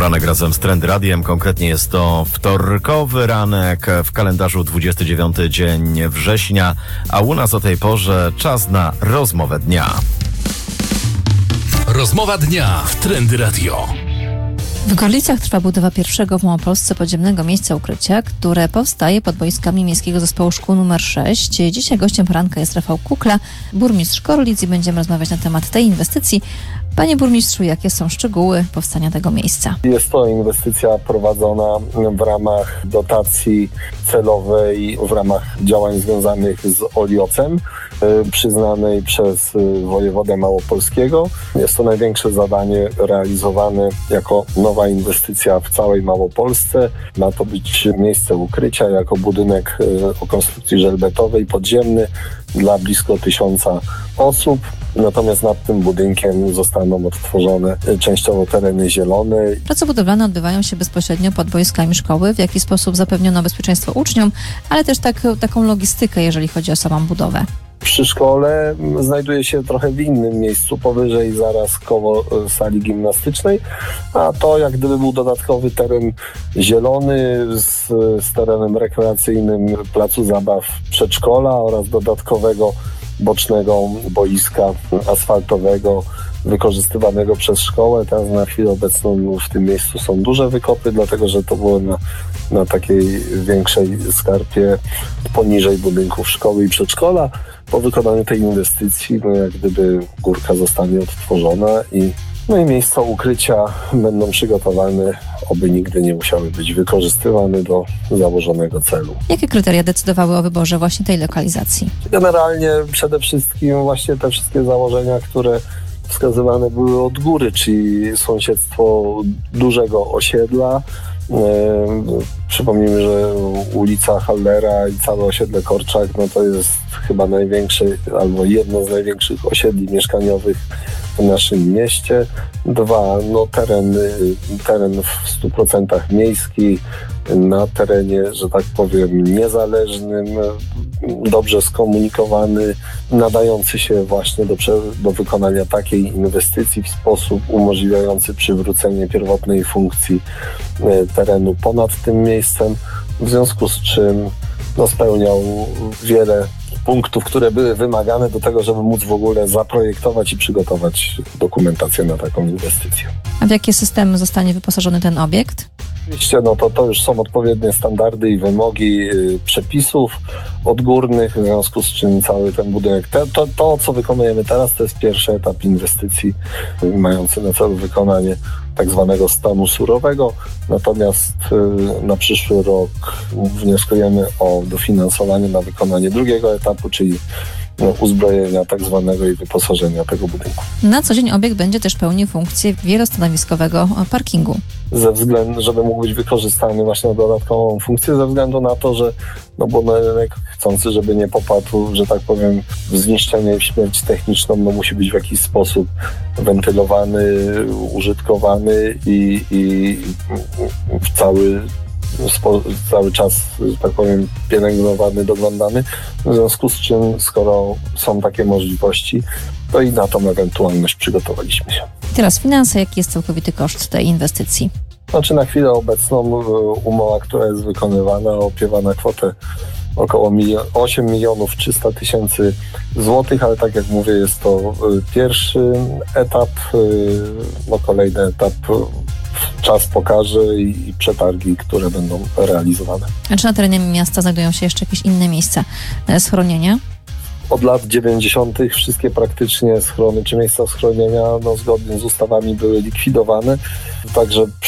Poranek razem z Trend Radiem. Konkretnie jest to wtorkowy ranek, w kalendarzu 29 dzień września, a u nas o tej porze czas na rozmowę dnia. Rozmowa dnia w Trend Radio. W Gorlicach trwa budowa pierwszego w Małopolsce podziemnego miejsca ukrycia, które powstaje pod boiskami Miejskiego Zespołu Szkół nr 6. Dzisiaj gościem poranka jest Rafał Kukla, burmistrz Gorlic, i będziemy rozmawiać na temat tej inwestycji. Panie burmistrzu, jakie są szczegóły powstania tego miejsca? Jest to inwestycja prowadzona w ramach dotacji celowej, w ramach działań związanych z OLIOC-em, przyznanej przez wojewodę małopolskiego. Jest to największe zadanie realizowane jako nowa inwestycja w całej Małopolsce. Ma to być miejsce ukrycia jako budynek o konstrukcji żelbetowej, podziemny dla blisko 1000 osób. Natomiast nad tym budynkiem zostaną odtworzone częściowo tereny zielone. Prace budowlane odbywają się bezpośrednio pod boiskami szkoły. W jaki sposób zapewniono bezpieczeństwo uczniom, ale też taką logistykę, jeżeli chodzi o samą budowę? Przy szkole znajduje się trochę w innym miejscu, powyżej zaraz koło sali gimnastycznej, a to jak gdyby był dodatkowy teren zielony z terenem rekreacyjnym placu zabaw przedszkola oraz dodatkowego bocznego boiska asfaltowego wykorzystywanego przez szkołę. Teraz na chwilę obecną w tym miejscu są duże wykopy, dlatego że to było na takiej większej skarpie poniżej budynków szkoły i przedszkola. Po wykonaniu tej inwestycji jak gdyby górka zostanie odtworzona i miejsca ukrycia będą przygotowane, oby nigdy nie musiały być wykorzystywane do założonego celu. Jakie kryteria decydowały o wyborze właśnie tej lokalizacji? Generalnie przede wszystkim właśnie te wszystkie założenia, które wskazywane były od góry, czyli sąsiedztwo dużego osiedla. Przypomnijmy, że ulica Hallera i całe osiedle Korczak, to jest chyba największe albo jedno z największych osiedli mieszkaniowych w naszym mieście. 2, teren w 100% miejski, na terenie, że tak powiem, niezależnym, dobrze skomunikowany, nadający się właśnie do wykonania takiej inwestycji w sposób umożliwiający przywrócenie pierwotnej funkcji terenu ponad tym miejscem, w związku z czym spełniał wiele punktów, które były wymagane do tego, żeby móc w ogóle zaprojektować i przygotować dokumentację na taką inwestycję. A w jakie systemy zostanie wyposażony ten obiekt? Oczywiście to już są odpowiednie standardy i wymogi przepisów odgórnych, w związku z czym cały ten budynek, to co wykonujemy teraz, to jest pierwszy etap inwestycji mający na celu wykonanie tak zwanego stanu surowego, natomiast na przyszły rok wnioskujemy o dofinansowanie na wykonanie drugiego etapu, czyli uzbrojenia tak zwanego i wyposażenia tego budynku. Na co dzień obiekt będzie też pełnił funkcję wielostanowiskowego parkingu. Ze względu, żeby mógł być wykorzystany właśnie na dodatkową funkcję, ze względu na to, że budynek chcący, żeby nie popadł, że tak powiem, w zniszczenie i w śmierć techniczną, musi być w jakiś sposób wentylowany, użytkowany i cały czas, że tak powiem, pielęgnowany, doglądany. W związku z czym, skoro są takie możliwości, to i na tą ewentualność przygotowaliśmy się. Teraz finanse. Jaki jest całkowity koszt tej inwestycji? Na chwilę obecną umowa, która jest wykonywana, opiewa na kwotę około 8 300 000 złotych, ale tak jak mówię, jest to pierwszy etap, kolejny etap czas pokaże i przetargi, które będą realizowane. A czy na terenie miasta znajdują się jeszcze jakieś inne miejsca schronienia? Od lat 90. wszystkie praktycznie schrony czy miejsca schronienia zgodnie z ustawami były likwidowane, także